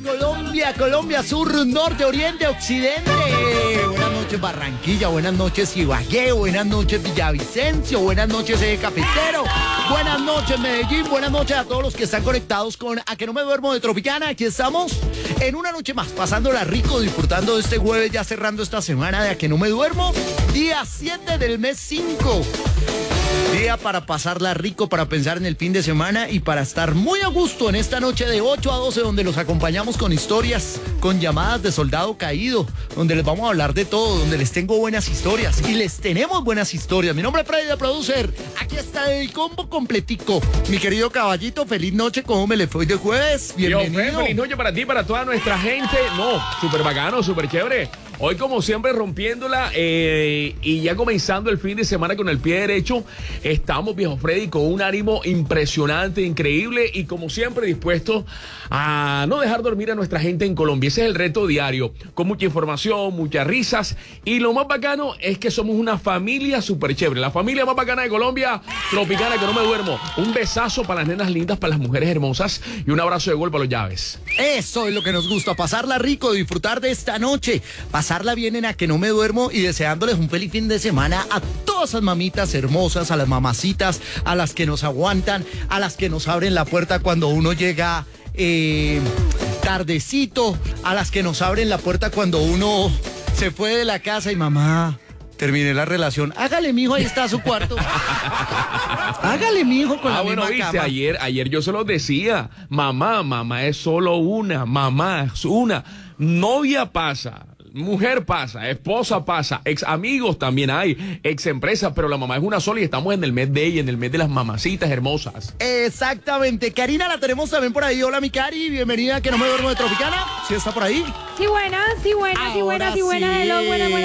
Colombia, Colombia, sur, norte, oriente, occidente. Buenas noches Barranquilla, buenas noches Ibagué, buenas noches Villavicencio, buenas noches Eje Cafetero, buenas noches Medellín, buenas noches a todos los que están conectados con A Que No Me Duermo de Tropicana. Aquí estamos en una noche más, pasándola rico, disfrutando de este jueves, ya cerrando esta semana de A Que No Me Duermo, día 7 del mes 5. Día para pasarla rico, para pensar en el fin de semana y para estar muy a gusto en esta noche de 8 a 12, donde los acompañamos con historias, con llamadas de soldado caído, donde les vamos a hablar de todo, donde les tengo buenas historias y les tenemos buenas historias. Mi nombre es Freddy, de Producer. Aquí está el combo completico. Mi querido caballito, feliz noche. ¿Cómo me le fue de jueves? Bienvenido. Feliz noche para ti, para toda nuestra gente. No, súper bacano, súper chévere. Hoy, como siempre, rompiéndola y ya comenzando el fin de semana con el pie derecho. Estamos, viejo Freddy, con un ánimo impresionante, increíble y, como siempre, dispuestos a no dejar dormir a nuestra gente en Colombia. Ese es el reto diario, con mucha información, muchas risas. Y lo más bacano es que somos una familia súper chévere. La familia más bacana de Colombia, Tropicana, Que No Me Duermo. Un besazo para las nenas lindas, para las mujeres hermosas y un abrazo de gol para los llaves. Eso es lo que nos gusta, pasarla rico, disfrutar de esta noche, pasarla bien en A Que No Me Duermo y deseándoles un feliz fin de semana a todas esas mamitas hermosas, a las mamacitas, a las que nos aguantan, a las que nos abren la puerta cuando uno llega tardecito, a las que nos abren la puerta cuando uno se fue de la casa y mamá, terminé la relación. Hágale, mijo, ahí está su cuarto. Hágale, mijo, con la misma viste, cama. ayer yo se los decía, mamá es solo una, mamá es una, novia pasa, mujer pasa, esposa pasa, ex amigos también hay, ex empresas, pero la mamá es una sola y estamos en el mes de ella, en el mes de las mamacitas hermosas. Exactamente. Karina la tenemos también por ahí. Hola, mi Cari, bienvenida a Que No Me Duermo de Tropicana. ¿Sí está por ahí? Sí, buenas. Ahora sí. Hello,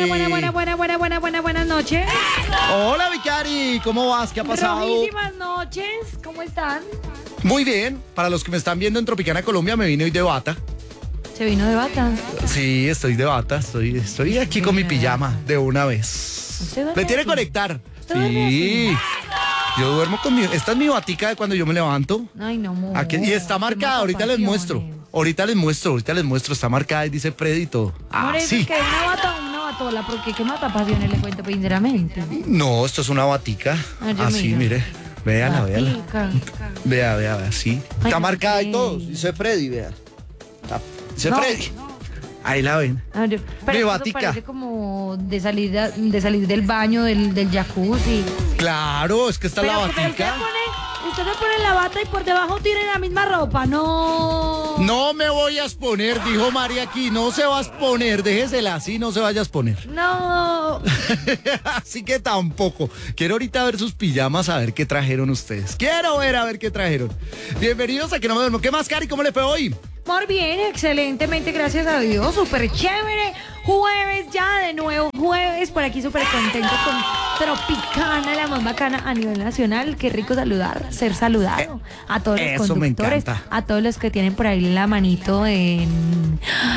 buenas noches. Hola, mi Cari, ¿cómo vas? ¿Qué ha pasado? Rojísimas noches, ¿cómo están? Muy bien. Para los que me están viendo en Tropicana, Colombia, me vine hoy de bata. Se vino de bata. Sí, estoy de bata. Estoy aquí con mi pijama de una vez. ¿Usted duerme Me tiene que así? conectar. ¿Usted duerme Sí. Yo duermo con mi... Esta es mi batica de cuando yo me levanto. Ay, no, amor. Aquí, y está marcada, ahorita les muestro. Ahorita les muestro, está marcada y dice Freddy y todo. Amor, eso Sí. es que una bata o una batola, porque qué mata pasiones le cuento, sinceramente. No, esto es una batica. Ay, Dios Así, mío. mire. Véala. Batica. Vea, sí. Ay, Está no marcada y sé. todo. Dice Freddy, vea. Dice No. Freddy. Ahí la ven. Ay, Dios. Pero Mi eso batica. parece como de salir del baño, del jacuzzi. Claro, es que está la Pero batica. usted se pone la bata y por debajo tiene la misma ropa. No. No me voy a exponer, dijo María aquí. No se va a exponer, déjesela así, no se vaya a exponer. No. Así que tampoco. Quiero ahorita ver sus pijamas, a ver qué trajeron ustedes. Quiero ver a ver qué trajeron. Bienvenidos a Que No Me Duermo. ¿Qué más, Cari? ¿Cómo le fue hoy? Muy bien, excelentemente, gracias a Dios, súper chévere. Jueves ya, de nuevo jueves, por aquí súper contentos con Tropicana, la más bacana a nivel nacional. Qué rico saludar, ser saludado. A todos los Eso me conductores, encanta. a todos los que tienen por ahí la manito en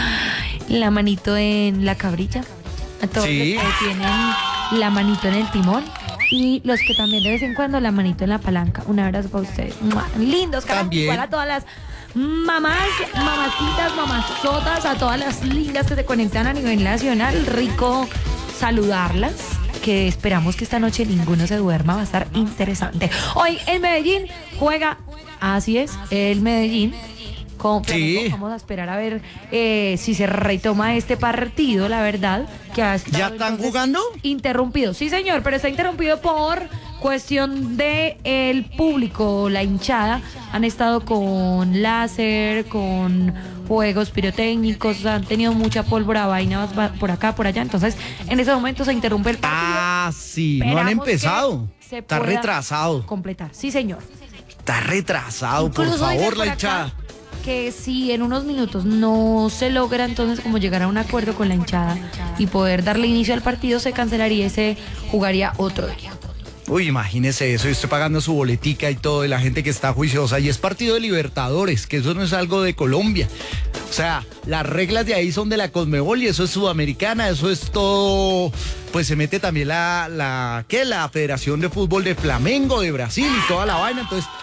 la cabrilla, a todos Sí. los que tienen la manito en el timón. Y los que también de vez en cuando la manito en la palanca. Un abrazo para ustedes. ¡Mua! Lindos, caramba. También. Igual a todas las mamás, mamacitas, mamazotas, a todas las lindas que se conectan a nivel nacional. Rico saludarlas. Que esperamos que esta noche ninguno se duerma. Va a estar interesante. Hoy en Medellín juega, así es, el Medellín. Sí. Vamos a esperar a ver si se retoma este partido, la verdad. Que ha estado, ¿Ya están entonces, jugando? interrumpido. Sí, señor, pero está interrumpido por cuestión de el público, la hinchada. Han estado con láser, con juegos pirotécnicos, han tenido mucha pólvora, vainas por acá, por allá. Entonces, en ese momento se interrumpe el partido. Ah, sí, no han Esperamos empezado. que se Está pueda retrasado. Completar. Sí, señor. Está retrasado, por Incluso dicen favor, por la acá hinchada. que si en unos minutos no se logra entonces como llegar a un acuerdo con la hinchada y poder darle inicio al partido, se cancelaría y se jugaría otro día. Uy, imagínese eso, yo estoy pagando su boletica y todo, de la gente que está juiciosa. Y es partido de Libertadores, que eso no es algo de Colombia. O sea, las reglas de ahí son de la Conmebol y eso es sudamericana, eso es todo. Pues se mete también la Federación de Fútbol de Flamengo, de Brasil y toda la vaina. Entonces,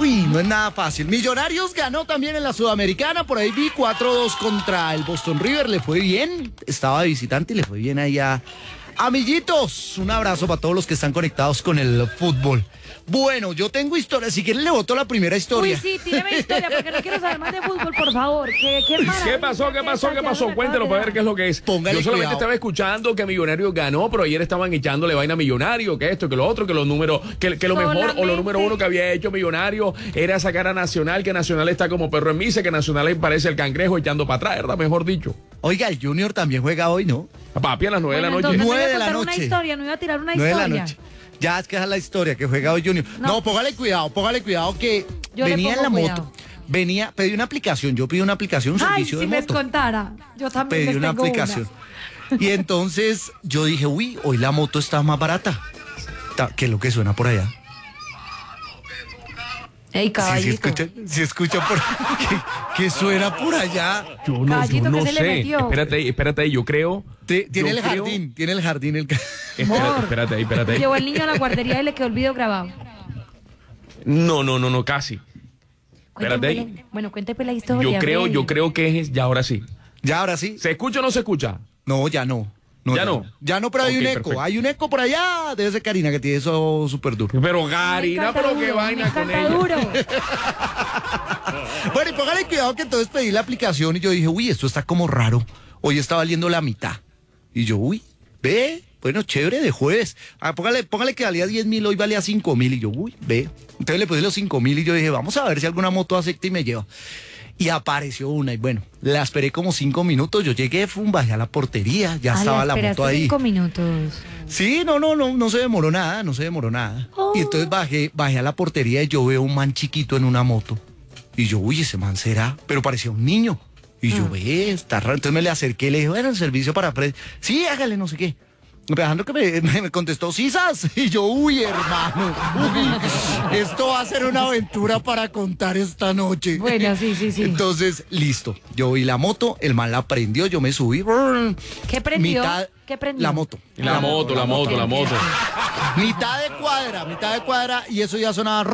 Uy, no es nada fácil. Millonarios ganó también en la Sudamericana. Por ahí vi 4-2 contra el Boston River. Le fue bien. Estaba de visitante y le fue bien allá. Amiguitos, un abrazo para todos los que están conectados con el fútbol. Bueno, yo tengo historia. Si quieren le boto la primera historia. Uy, sí, tírame historia, porque no quiero saber más de fútbol, por favor. ¿Qué pasó? Cuéntelo para ver qué es lo que es. Póngale Yo solamente cuidado. estaba escuchando que Millonarios ganó, pero ayer estaban echándole vaina a Millonario, que esto, que lo otro, que los números, que lo mejor o lo número uno que había hecho Millonario era sacar a Nacional, que Nacional está como perro en misa, que Nacional le parece el cangrejo echando para atrás, ¿verdad? Mejor dicho. Oiga, el Junior también juega hoy, ¿no? Papi, a las 9 de la noche. Entonces, 9 no iba a de la contar una noche. historia, no iba a tirar una 9 de historia. la noche. Ya es que esa es la historia, que juega hoy Junior. No, póngale cuidado que Yo le venía en pongo la cuidado. moto. Pedí una aplicación, yo pedí una aplicación, un Ay, servicio si de les moto. contara. Yo también Pedí les una tengo aplicación. Y entonces yo dije, uy, hoy la moto está más barata. ¿Qué es lo que suena por allá? Ey, Sí, caballito. sí escuchan por ¿Qué suena por allá? Yo Caballito, no ¿qué se le sé. metió? Espérate, yo creo. Tiene yo el creo- jardín, tiene el jardín. Espérate ahí. Llevó el niño a la guardería y le quedó el video grabado. No, casi. Espérate ahí. Cuénteme la historia. Yo creo que es ya ahora sí. Ya, ahora sí. ¿Se escucha o no se escucha? No, ya no. ¿Ya no? Ya no, pero hay Ok, un eco. perfecto. Hay un eco por allá. Debe ser Karina, que tiene eso súper duro. Pero Karina, pero qué vaina con ella. duro. Bueno, y póngale cuidado que entonces pedí la aplicación y yo dije, uy, esto está como raro. Hoy está valiendo la mitad. Y yo, uy, ve, bueno, chévere, de jueves. Póngale que valía 10.000, hoy valía 5.000. Y yo, uy, ve. Entonces le puse los 5.000 y yo dije, vamos a ver si alguna moto acepta y me lleva. Y apareció una y bueno, la esperé como 5 minutos. Yo llegué, bajé a la portería, ya estaba la moto ahí. 5 minutos. Sí, no se demoró nada. Oh. Y entonces bajé a la portería y yo veo un man chiquito en una moto. Y yo, uy, ese man será, pero parecía un niño. Y yo, ve, está raro. Entonces me le acerqué y le dije, bueno, el servicio para Fred. Sí, hágale, no sé qué. Dejando que me contestó, ¿sisas? Y yo, uy, hermano, uy, esto va a ser una aventura para contar esta noche. Bueno, sí. Entonces, listo. Yo vi la moto, el man la prendió, yo me subí. ¿Qué prendió? Mitad- ¿Qué prendió? La moto. La moto. Mitad de cuadra, y eso ya sonaba.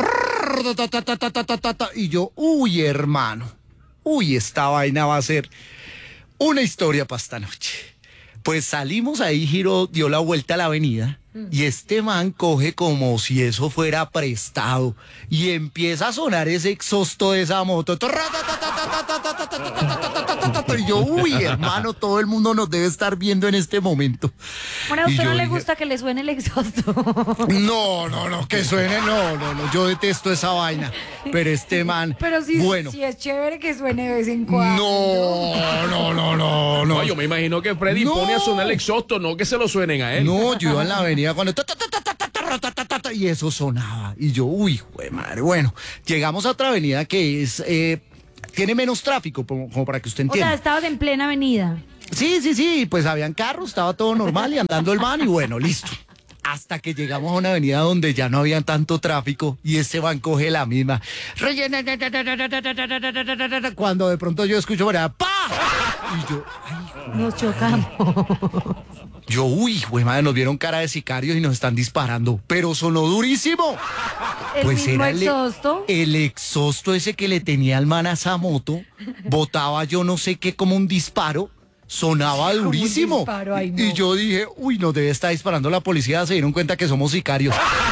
Y yo, uy, hermano, uy, esta vaina va a ser una historia para esta noche. Pues salimos ahí, giró, dio la vuelta a la avenida, y este man coge como si eso fuera prestado, y empieza a sonar ese exhausto de esa moto. Y yo, uy, hermano, todo el mundo nos debe estar viendo en este momento. Bueno, a Y usted yo no le dije, gusta que le suene el exhausto. No, que suene, no, yo detesto esa vaina. Pero este man, Pero sí, bueno, sí es chévere que suene de vez en cuando. no. No, yo me imagino que Freddy No. pone a sonar el exhausto, no que se lo suenen a él. No, yo iba en la avenida cuando y eso sonaba. Y yo, uy, jue madre. Bueno, llegamos a otra avenida que es tiene menos tráfico, como para que usted O sea, entienda. estabas en plena avenida. Sí, pues habían carros, estaba todo normal y andando el van y bueno, listo. Hasta que llegamos a una avenida donde ya no había tanto tráfico y este van coge la misma. Cuando de pronto yo escucho por allá, ¡pa! Y yo, Nos chocamos. uy, güey, madre, nos vieron cara de sicarios y nos están disparando, pero sonó durísimo. El mismo era exhausto. el exhausto ese que le tenía el man a esa moto, botaba yo no sé qué como un disparo, sonaba Como un durísimo. disparo, ay, no. Y yo dije, uy, nos debe estar disparando la policía, se dieron cuenta que somos sicarios.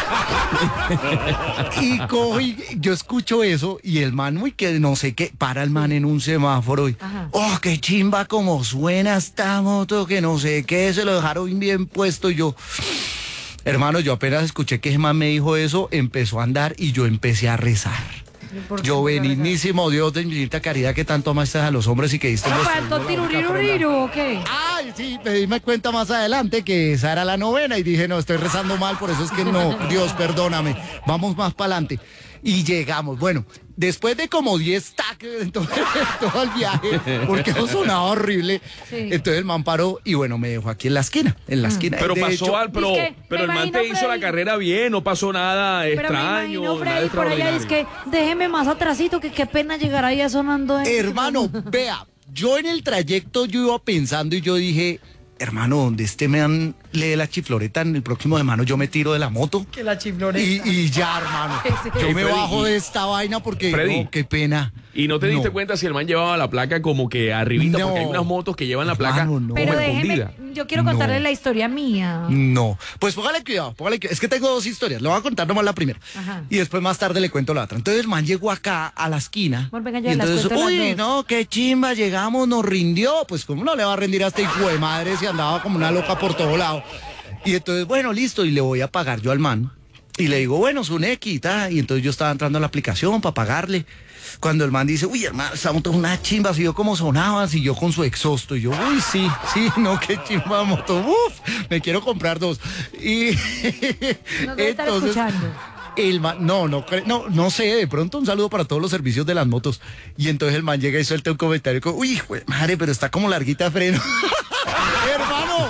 Y yo escucho eso y el man, uy, que no sé qué, para el man en un semáforo y, Ajá. oh, qué chimba como suena esta moto, que no sé qué, se lo dejaron bien puesto y yo... Hermano, yo apenas escuché que ese man me dijo eso, empezó a andar y yo empecé a rezar. ¿Por qué Yo, no te benignísimo Dios de infinita caridad que tanto amaste a los hombres y que diste ¿No vuestra faltó vida, la única prenda. tiruriru o qué? Ay, sí, me di cuenta más adelante que esa era la novena y dije, no, estoy rezando mal, por eso es que no, Dios, perdóname, vamos más para adelante. Y llegamos, bueno, después de como 10 taques en todo el viaje, porque eso sonaba horrible, Sí. entonces el man paró y bueno, me dejó aquí en la esquina, Pero De pasó hecho, pero Es que el me man imagino, te hizo la Freddy. carrera bien, no pasó nada Pero me extraño, imagino, nada Freddy, por allá, es extraordinario. que déjeme más atrasito, que qué pena llegar ahí sonando. hermano, vea, yo en el trayecto yo iba pensando y yo dije, hermano, donde este man lee la chifloreta, en el próximo semana yo me tiro de la moto. Que la chifloreta. Y ya, hermano. Yo me bajo de esta vaina porque, Freddy, no, qué pena. ¿Y no te diste cuenta si el man llevaba la placa como que arribita? No. Porque hay unas motos que llevan la placa Hermano, no. Pero como déjeme, escondida. yo quiero contarle No. la historia mía. No, pues póngale cuidado. Es que tengo 2 historias. Le voy a contar nomás la primera. Ajá. Y después más tarde le cuento la otra. Entonces el man llegó acá a la esquina. Bueno, venga, ya y las entonces, cuento las uy, dos. no, qué chimba, llegamos, nos rindió. Pues cómo no le va a rendir a este hijo de madre si andaba como una loca por todo lado. Y entonces, bueno, listo, y le voy a pagar yo al man. Y le digo, bueno, su Neki, y entonces yo estaba entrando a la aplicación para pagarle. Cuando el man dice, uy, hermano, esa moto es una chimba, si yo como sonaba, si yo con su exhausto. Y yo, uy, sí, no, qué chimba moto, me quiero comprar 2. Y Nos debe estar escuchando. el man, no sé, de pronto un saludo para todos los servicios de las motos. Y entonces el man llega y suelta un comentario como, uy, madre, pero está como larguita de freno. Hermano,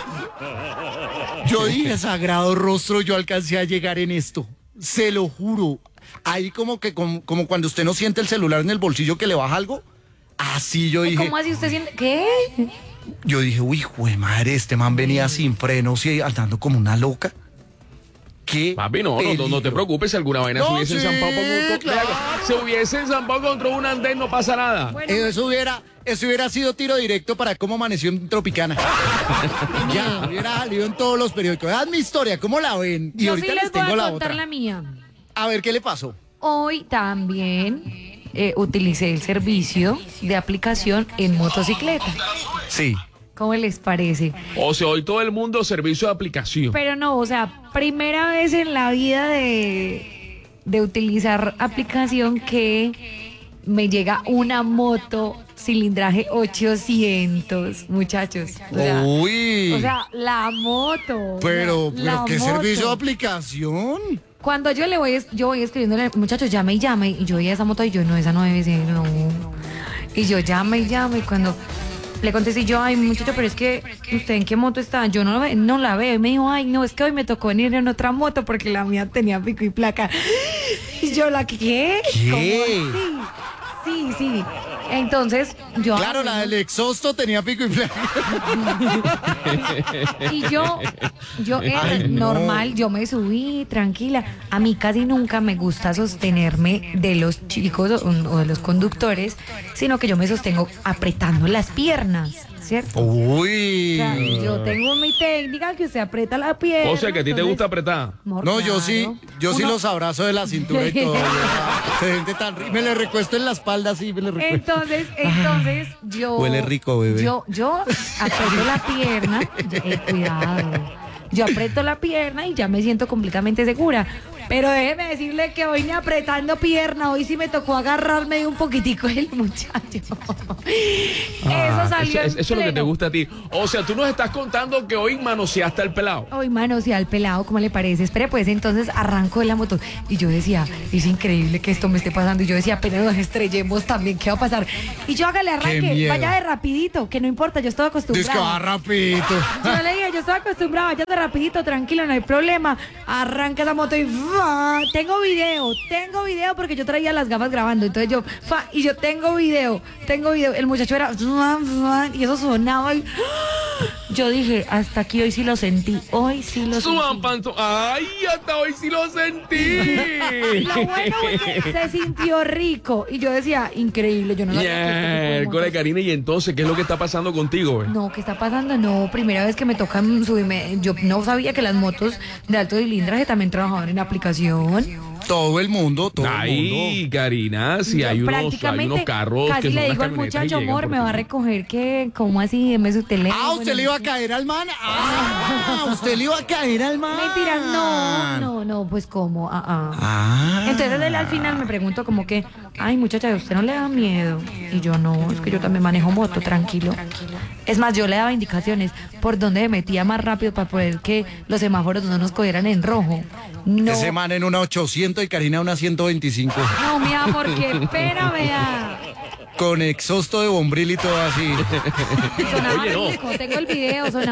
yo dije, sagrado rostro, yo alcancé a llegar en esto. Se lo juro. Ahí como cuando usted no siente el celular en el bolsillo que le baja algo. Así yo dije. ¿Cómo así usted siente? ¿Qué? Yo dije, uy, jue madre, este man venía sin frenos y andando como una loca. ¿Qué? Papi, no te preocupes, si alguna vaina No, se hubiese sí, enzampado claro. se hubiese enzampado contra un andén, no pasa nada. Bueno, Eso hubiera sido tiro directo para cómo amaneció en Tropicana. Ya, hubiera salido en todos los periódicos. Haz mi historia, ¿cómo la ven? Y yo ahorita sí les les voy tengo a la contar otra. la mía. A ver, ¿qué le pasó? Hoy también utilicé el servicio de aplicación en motocicleta. Sí. ¿Cómo les parece? O sea, hoy todo el mundo servicio de aplicación. Pero no, o sea, primera vez en la vida de utilizar aplicación que me llega una moto cilindraje 800, muchachos. Uy. O sea, la moto. Pero la ¿qué moto. servicio de aplicación? Cuando yo voy escribiéndole, muchachos, llame y llame, y yo veía esa moto y yo, no, esa no debe ser, no. Y yo llame y llame, y cuando le contesté yo, ay, muchacho, pero es que, ¿usted en qué moto está? Yo no la veo. Y me dijo, ay, no, es que hoy me tocó venir en otra moto porque la mía tenía pico y placa. Y yo, ¿qué? ¿Qué? ¿Cómo así? Sí. Entonces, yo... Claro, la del exhausto tenía pico y placa. Y yo Ay, no. normal, yo me subí tranquila. A mí casi nunca me gusta sostenerme de los chicos o de los conductores, sino que yo me sostengo apretando las piernas, ¿cierto? Uy. O sea, yo tengo mi técnica que usted aprieta la pierna. O sea, que a ti te entonces- gusta apretar. Amor, No, yo claro. sí Uno- los abrazo de la cintura y todo. Se siente tan rico. Me le recuesto en la espalda, sí, me le recuesto. Entonces yo... Huele rico, bebé. Yo aprieto la pierna, cuidado. Yo aprieto la pierna y ya me siento completamente segura. Pero déjeme decirle que hoy ni apretando pierna, hoy sí me tocó agarrarme de un poquitico el muchacho. Eso salió en Eso es lo que te pleno. gusta a ti. O sea, tú nos estás contando que hoy manoseaste al pelado. Hoy manoseé al pelado, ¿cómo le parece? Espere, pues entonces arranco de la moto. Y yo decía, es increíble que esto me esté pasando. Y yo decía, apenas nos estrellemos también, ¿qué va a pasar? Y yo hágale arranque, miedo. vaya de rapidito, que no importa, yo estoy Dice que va acostumbrada. rapidito. Yo le dije, yo estoy acostumbrada, vaya de rapidito, tranquilo, no hay problema. Arranca esa moto y tengo video porque yo traía las gafas grabando. Entonces yo, y yo tengo video. El muchacho era, y eso sonaba y yo dije, hasta aquí hoy sí lo sentí, Ay, hasta hoy sí lo sentí. Lo bueno es que se sintió rico. Y yo decía, increíble, yo no sabía que este tipo de Miércoles, motos- Karina, y entonces, ¿qué es lo que está pasando contigo, güey? No, ¿qué está pasando? No, primera vez que me toca subirme. Yo no sabía que las motos de alto cilindraje también trabajaban en aplicación. Todo el mundo. Ay, Karina, si Yo hay unos prácticamente carros casi que son le unas digo al camionetas y muchacho, llegan amor, por me va a ti. recoger que, ¿cómo así? Deme su teléfono. Ah, ¿usted le iba a caer al man? Ah, ¿usted le iba a caer al man? Mentira, no, pues ¿cómo? Entonces él al final me preguntó como que, ay muchacha, ¿a usted no le da miedo? Y yo no, es que yo también manejo moto, tranquilo. Es más, yo le daba indicaciones por dónde me metía más rápido para poder que los semáforos no nos cogieran en rojo. No, Ese man en una 800 y Karina una 125. no, mi amor, qué pena, vea. Con exhausto de bombril y todo así. Sonaba Oye, no. rico, tengo el video, sonaba